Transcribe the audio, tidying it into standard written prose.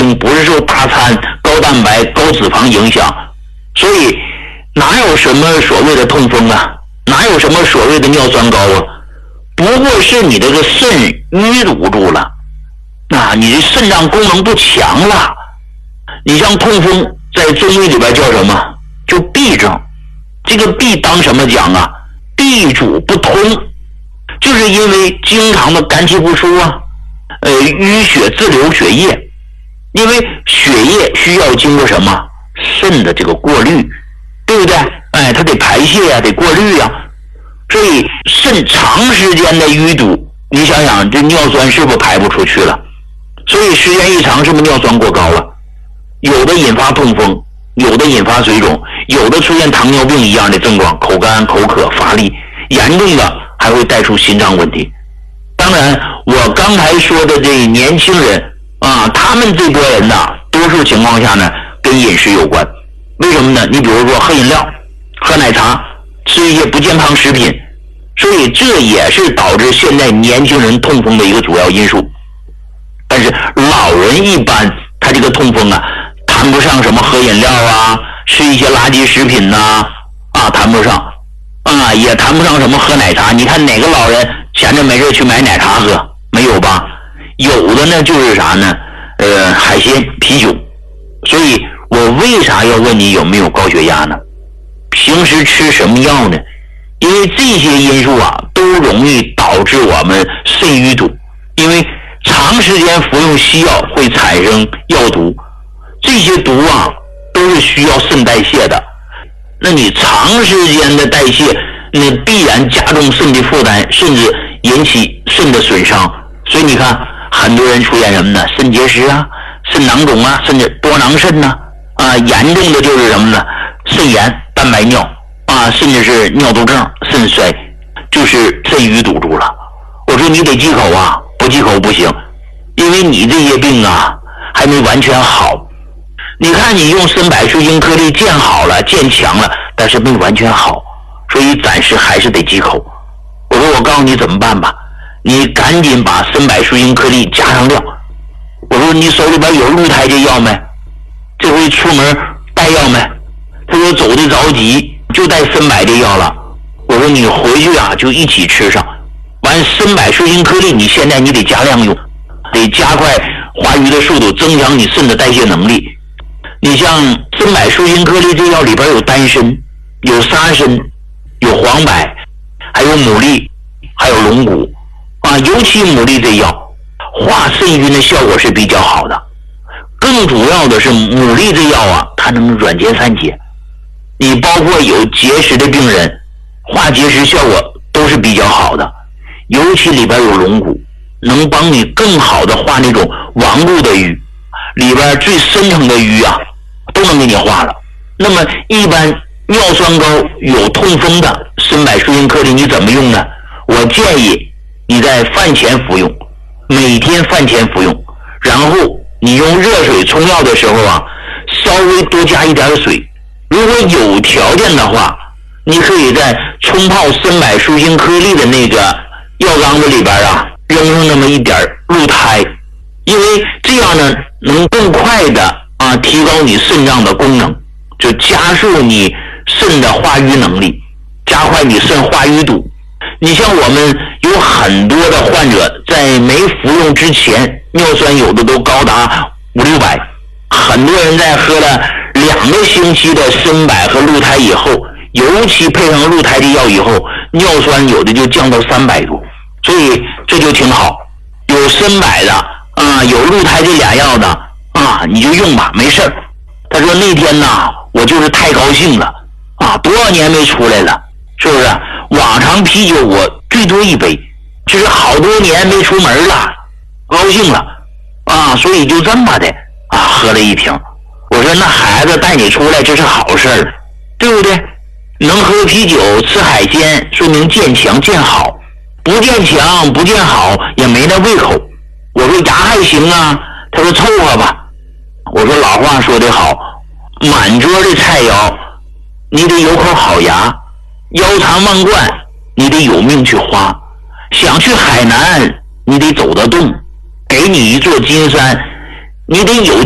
精，不是受大餐、高蛋白、高脂肪影响，所以哪有什么所谓的痛风啊，哪有什么所谓的尿酸高啊，不过是你这个肾淤堵住了，你的肾脏功能不强了。你像痛风在中医里边叫什么？就痹症。这个痹当什么讲啊？痹主不通，就是因为经常的肝气不出啊，淤血滞留血液，因为血液需要经过什么？肾的这个过滤，对不对？它得排泄啊，得过滤啊，所以肾长时间的淤堵，你想想这尿酸是不是排不出去了？所以时间一长，是不是尿酸过高了？有的引发痛风，有的引发水肿，有的出现糖尿病一样的症状，口干、口渴、乏力，严重的还会带出心脏问题。当然，我刚才说的这年轻人他们这波人多数情况下呢，跟饮食有关。为什么呢？你比如说喝饮料、喝奶茶、吃一些不健康食品，所以这也是导致现在年轻人痛风的一个主要因素。但是老人一般他这个痛风谈不上什么喝饮料吃一些垃圾食品谈不上也谈不上什么喝奶茶。你看哪个老人闲着没事去买奶茶喝？没有吧？有的呢就是啥呢？海鲜、啤酒。所以我为啥要问你有没有高血压呢？平时吃什么药呢？因为这些因素都容易导致我们肾淤堵，因为长时间服用西药会产生药毒，这些毒都是需要肾代谢的。那你长时间的代谢，那必然加重肾的负担，甚至引起肾的损伤。所以你看很多人出现什么呢？肾结石肾囊肿甚至多囊肾严重的就是什么呢？肾炎、蛋白尿甚至是尿毒症、肾衰，就是肾淤堵住了。我说你得忌口不忌口不行，因为你这些病还没完全好。你看你用参柏树精颗粒见好了、见强了，但是没完全好，所以暂时还是得忌口。我说我告诉你怎么办吧，你赶紧把参柏树精颗粒加上料。我说你手里边有鹿胎这药没？这回出门带药没？他说走的着急，就带参柏这药了。我说你回去就一起吃上。完参柏树精颗粒，你现在你得加量用，得加快化瘀的速度，增强你肾的代谢能力。你像参柏树精颗粒这药里边有丹参、有沙参、有黄柏，还有牡蛎，还有龙骨尤其牡蛎这药化肾晕的效果是比较好的。更主要的是牡蛎这药它能软结散结，你包括有结石的病人化结石效果都是比较好的。尤其里边有龙骨，能帮你更好的化那种顽固的瘀，里边最深层的瘀都能给你化了。那么一般尿酸高有痛风的参柏树精颗粒你怎么用呢？我建议你在饭前服用，每天饭前服用，然后你用热水冲药的时候稍微多加一点水。如果有条件的话，你可以在冲泡参柏树精颗粒的那个药缸子里边扔上那么一点鹿胎，因为这样呢能更快的提高你肾脏的功能，就加速你肾的化瘀能力，加快你肾化瘀堵。你像我们有很多的患者在没服用之前，尿酸有的都高达500-600，很多人在喝了2个星期的参柏和鹿胎以后，尤其配上鹿胎的药以后，尿酸有的就降到300多，所以这就挺好。有参柏的有鹿胎这俩药的你就用吧，没事儿。他说那天我就是太高兴了多少年没出来了，是不是？往常啤酒我最多1杯，就是好多年没出门了，高兴了所以就这么的喝了1瓶。我说那孩子带你出来这是好事儿，对不对？能喝啤酒吃海鲜，说明见强见好，不见强不见好也没那胃口。我说牙还行他说凑合吧。我说老话说得好，满桌的菜肴你得有口好牙，腰缠万贯你得有命去花，想去海南你得走得动，给你一座金山你得有